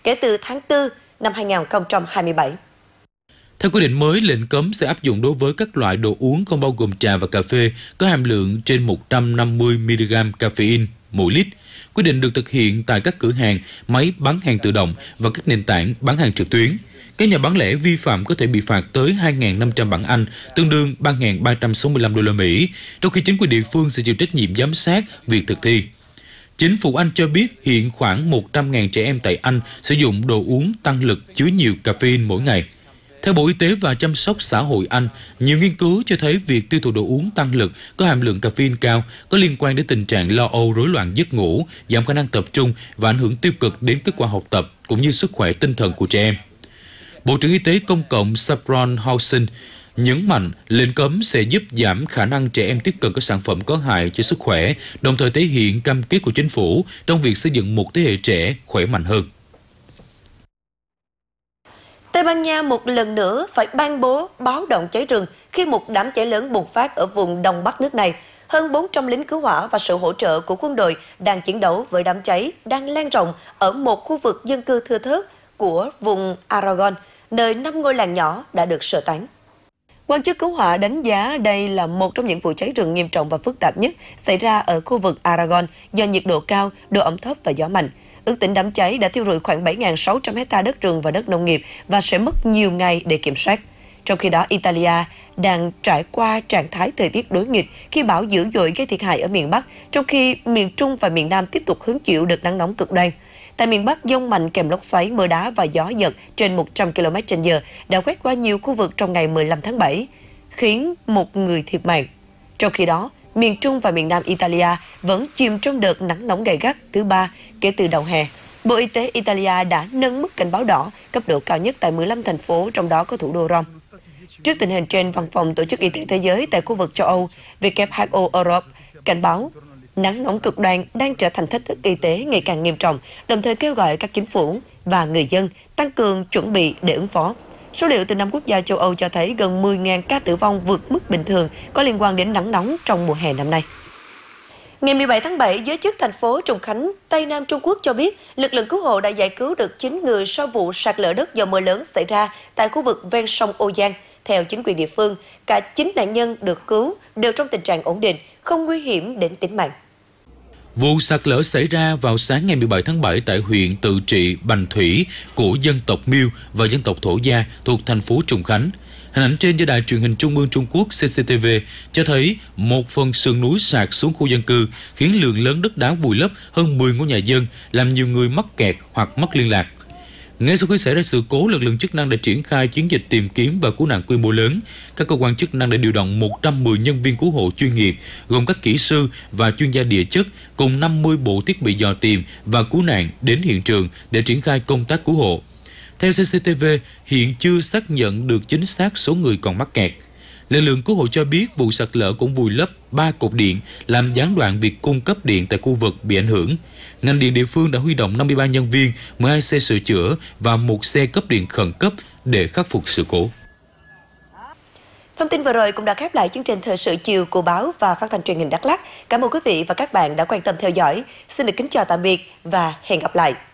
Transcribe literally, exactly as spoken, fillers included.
kể từ tháng tư năm hai nghìn không trăm hai mươi bảy. Theo quy định mới, lệnh cấm sẽ áp dụng đối với các loại đồ uống không bao gồm trà và cà phê có hàm lượng trên một trăm năm mươi mi-li-gam caffeine mỗi lít. Quy định được thực hiện tại các cửa hàng, máy bán hàng tự động và các nền tảng bán hàng trực tuyến. Các nhà bán lẻ vi phạm có thể bị phạt tới hai nghìn năm trăm bảng Anh, tương đương ba nghìn ba trăm sáu mươi lăm đô la Mỹ, trong khi chính quyền địa phương sẽ chịu trách nhiệm giám sát việc thực thi. Chính phủ Anh cho biết hiện khoảng một trăm nghìn trẻ em tại Anh sử dụng đồ uống tăng lực chứa nhiều caffeine mỗi ngày. Theo Bộ Y tế và Chăm sóc Xã hội Anh, nhiều nghiên cứu cho thấy việc tiêu thụ đồ uống tăng lực có hàm lượng caffeine cao có liên quan đến tình trạng lo âu, rối loạn giấc ngủ, giảm khả năng tập trung và ảnh hưởng tiêu cực đến kết quả học tập cũng như sức khỏe tinh thần của trẻ em. Bộ trưởng Y tế Công cộng Saffron Hawson nhấn mạnh lệnh cấm sẽ giúp giảm khả năng trẻ em tiếp cận các sản phẩm có hại cho sức khỏe, đồng thời thể hiện cam kết của chính phủ trong việc xây dựng một thế hệ trẻ khỏe mạnh hơn. Tây Ban Nha một lần nữa phải ban bố báo động cháy rừng khi một đám cháy lớn bùng phát ở vùng đông bắc nước này. Hơn bốn trăm lính cứu hỏa và sự hỗ trợ của quân đội đang chiến đấu với đám cháy đang lan rộng ở một khu vực dân cư thưa thớt của vùng Aragon, nơi năm ngôi làng nhỏ đã được sơ tán. Quan chức cứu hỏa đánh giá đây là một trong những vụ cháy rừng nghiêm trọng và phức tạp nhất xảy ra ở khu vực Aragon do nhiệt độ cao, độ ẩm thấp và gió mạnh. Ước tính đám cháy đã thiêu rụi khoảng bảy nghìn sáu trăm hectare đất rừng và đất nông nghiệp và sẽ mất nhiều ngày để kiểm soát. Trong khi đó, Italia đang trải qua trạng thái thời tiết đối nghịch khi bão dữ dội gây thiệt hại ở miền Bắc, trong khi miền Trung và miền Nam tiếp tục hứng chịu đợt nắng nóng cực đoan. Tại miền Bắc, dông mạnh kèm lốc xoáy, mưa đá và gió giật trên một trăm ki lô mét trên giờ đã quét qua nhiều khu vực trong ngày mười lăm tháng bảy, khiến một người thiệt mạng. Trong khi đó, miền Trung và miền Nam Italia vẫn chìm trong đợt nắng nóng gay gắt thứ ba kể từ đầu hè. Bộ Y tế Italia đã nâng mức cảnh báo đỏ cấp độ cao nhất tại mười lăm thành phố, trong đó có thủ đô Rome. Trước tình hình trên, Văn phòng Tổ chức Y tế Thế giới tại khu vực châu Âu W H O Europe cảnh báo nắng nóng cực đoan đang trở thành thách thức y tế ngày càng nghiêm trọng, đồng thời kêu gọi các chính phủ và người dân tăng cường chuẩn bị để ứng phó. Số liệu từ năm quốc gia châu Âu cho thấy gần mười nghìn ca tử vong vượt mức bình thường có liên quan đến nắng nóng trong mùa hè năm nay. Ngày mười bảy tháng bảy, giới chức thành phố Trùng Khánh, Tây Nam Trung Quốc cho biết lực lượng cứu hộ đã giải cứu được chín người sau vụ sạt lở đất do mưa lớn xảy ra tại khu vực ven sông Ô Giang. Theo chính quyền địa phương, cả chín nạn nhân được cứu đều trong tình trạng ổn định, không nguy hiểm đến tính mạng. Vụ sạt lở xảy ra vào sáng ngày mười bảy tháng bảy tại huyện Tự Trị, Bành Thủy của dân tộc Miêu và dân tộc Thổ Gia thuộc thành phố Trùng Khánh. Hình ảnh trên do Đài truyền hình Trung ương Trung Quốc C C T V cho thấy một phần sườn núi sạt xuống khu dân cư khiến lượng lớn đất đá vùi lấp hơn mười ngôi nhà dân, làm nhiều người mắc kẹt hoặc mất liên lạc. Ngay sau khi xảy ra sự cố, lực lượng chức năng đã triển khai chiến dịch tìm kiếm và cứu nạn quy mô lớn. Các cơ quan chức năng đã điều động một trăm mười nhân viên cứu hộ chuyên nghiệp, gồm các kỹ sư và chuyên gia địa chất, cùng năm mươi bộ thiết bị dò tìm và cứu nạn đến hiện trường để triển khai công tác cứu hộ. Theo C C T V, hiện chưa xác nhận được chính xác số người còn mắc kẹt. Lực lượng cứu hộ cho biết vụ sạt lở cũng vùi lấp ba cột điện, làm gián đoạn việc cung cấp điện tại khu vực bị ảnh hưởng. Ngành điện địa phương đã huy động năm mươi ba nhân viên, mười hai xe sửa chữa và một xe cấp điện khẩn cấp để khắc phục sự cố. Thông tin vừa rồi cũng đã khép lại chương trình thời sự chiều của báo và phát thanh truyền hình Đắk Lắk. Cảm ơn quý vị và các bạn đã quan tâm theo dõi. Xin được kính chào tạm biệt và hẹn gặp lại.